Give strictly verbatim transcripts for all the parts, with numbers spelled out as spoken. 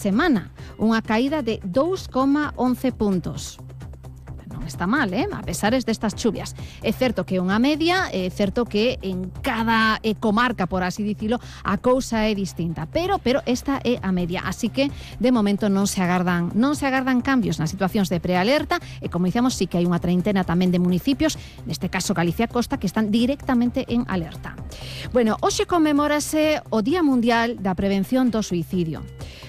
semana, unha caída de dous coma once puntos. Non está mal, eh? A pesar destas chuvias. É certo que é unha media, é certo que en cada eh, comarca, por así dicilo, a cousa é distinta, pero pero esta é a media, así que de momento non se agardan non se agardan cambios nas situacións de prealerta e, como dicíamos, sí que hai unha treintena tamén de municipios, neste caso Galicia Costa, que están directamente en alerta. Bueno, hoxe conmemórase o Día Mundial da Prevención do Suicidio.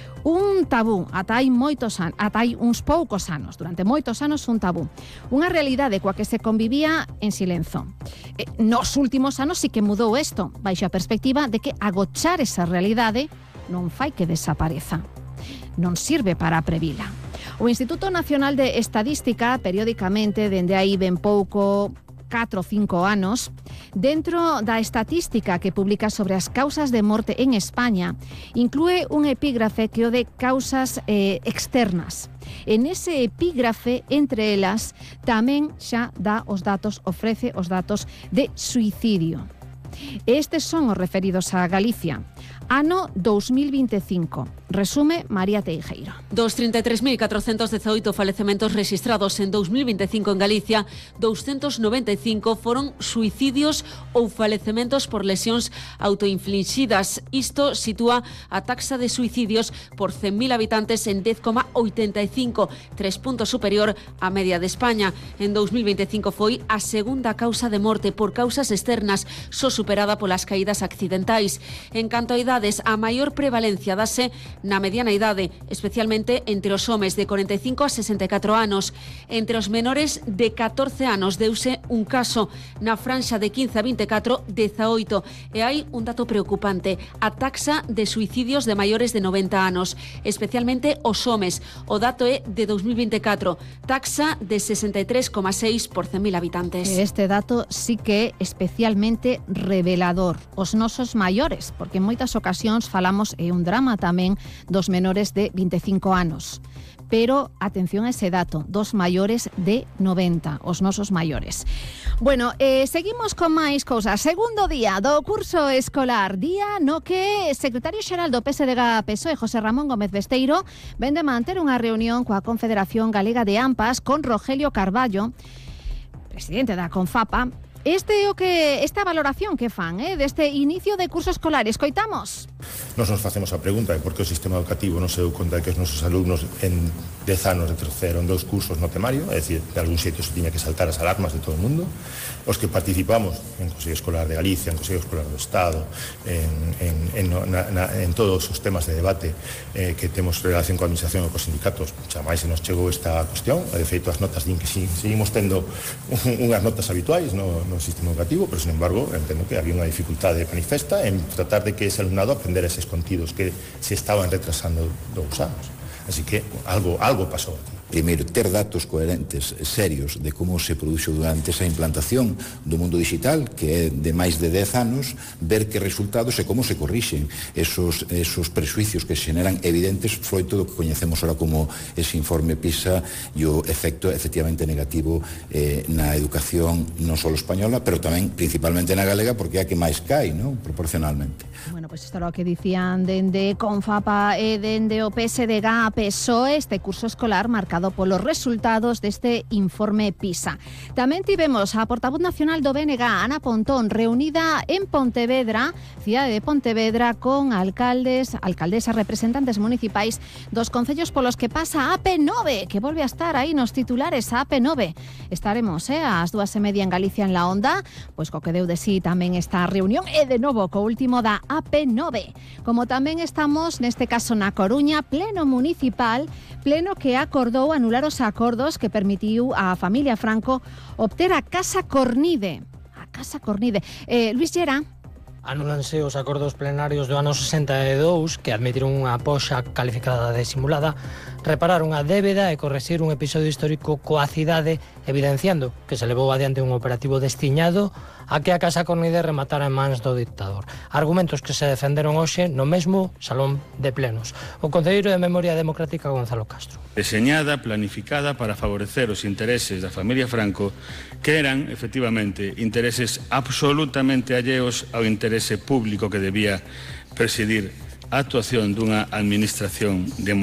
Un tabú, ata hai moitos anos, ata hai uns poucos anos, durante moitos anos un tabú. Unha realidade coa que se convivía en silenzo. Eh, nos últimos anos sí que mudou isto, baixo a perspectiva de que agochar esa realidade non fai que desapareza. Non sirve para previla. O Instituto Nacional de Estadística, periódicamente, dende aí ben pouco, catro ou cinco anos, dentro da estatística que publica sobre as causas de morte en España, inclúe un epígrafe que o de causas eh, externas. En ese epígrafe, entre elas, tamén xa dá os datos, ofrece os datos de suicidio. Estes son os referidos a Galicia. Ano dous mil veinticinco. Resume María Teijeiro. Dos trinta e tres mil catrocentos dezaoito falecementos registrados en dous mil veinticinco en Galicia, douscentos noventa e cinco foron suicidios ou falecementos por lesións autoinflixidas. Isto sitúa a taxa de suicidios por cen mil habitantes en dez coma oitenta e cinco, tres puntos superior á media de España. En dous mil veinticinco foi a segunda causa de morte por causas externas, só superada polas caídas accidentais. En canto a idades, a maior prevalencia dase na mediana idade, especialmente entre os homes de cuarenta e cinco a sesenta e catro anos. Entre os menores de catorce anos deuse un caso, na franxa de quince a vinte e catro, dezaoito. E hai un dato preocupante, a taxa de suicidios de maiores de noventa anos, especialmente os homes. O dato é de dous mil vinte e catro, taxa de sesenta e tres coma seis por cen mil habitantes. Este dato sí que é especialmente revelador. Os nosos maiores, porque en moitas ocasións falamos, é un drama tamén, dos menores de vinte e cinco anos. Pero, atención a ese dato, dos maiores de noventa, os nosos maiores. Bueno, eh, seguimos con máis cousas. Segundo día do curso escolar, día no que o secretario xeral do P S D G P S O E, José Ramón Gómez Besteiro, vende manter unha reunión coa Confederación Galega de AMPAs con Rogelio Carballo, presidente da Confapa. Este o que esta valoración que fan, eh, deste inicio de curso escolar. Escoitamos. Nos nos facemos a pregunta de por que o sistema educativo non se deu conta de que os nosos alumnos en dez anos retrocederon dous cursos no temario, é dicir, de algún sitio se tiña que saltar as alarmas de todo o mundo. Os que participamos en Consello Escolar de Galicia, en Consello Escolar do Estado, en, en, en, na, na, en todos os temas de debate eh, que temos relación coa administración e cos sindicatos, chamais se nos chegou esta cuestión. De feito, as notas din que si, seguimos tendo unhas notas habituais no, no sistema educativo, pero, sin embargo, entendo que había unha dificultade manifesta en tratar de que ese alumnado aprendera eses contidos que se estaban retrasando dous anos. Así que algo, algo pasou aquí. Primeiro, ter datos coherentes, serios, de como se produxo durante esa implantación do mundo digital, que é de máis de dez anos, ver que resultados e como se corrixen esos, esos presuicios que se generan evidentes froito do que coñecemos ahora como ese informe PISA e o efecto efectivamente negativo eh, na educación non só española, pero tamén principalmente na galega, porque é a que máis cae, ¿no?, proporcionalmente. Bueno, pues isto era o que dicían dende Confapa e dende o P S D G P S O E, este curso escolar marcado polos resultados deste informe PISA. Tamén tivemos a portavoz nacional do B N G, Ana Pontón, reunida en Pontevedra, cidade de Pontevedra, con alcaldes, alcaldesas, representantes municipais dos concellos polos que pasa a A P nove, que volve a estar aí nos titulares, a A P nove. Estaremos, eh, ás dúas e media en Galicia en La Onda, pois co que deu de sí tamén esta reunión, e de novo co último da A P nove. Como tamén estamos, neste caso na Coruña, pleno municipal, pleno que acordou anular os acordos que permitiu á familia Franco obter a Casa Cornide. A Casa Cornide. Eh, Luis Llera. Anulanse os acordos plenarios do ano sesenta e dous que admitiron unha poxa calificada de simulada, reparar unha débeda e correxir un episodio histórico coa cidade, evidenciando que se levou adiante un operativo destiñado a que a Casa Cornide rematara en mans do dictador. Argumentos que se defenderon hoxe no mesmo salón de plenos. O concelleiro de Memoria Democrática, Gonzalo Castro. Deseñada, planificada para favorecer os intereses da familia Franco, que eran, efectivamente, intereses absolutamente alleos ao interese público que debía presidir a actuación dunha administración democrática.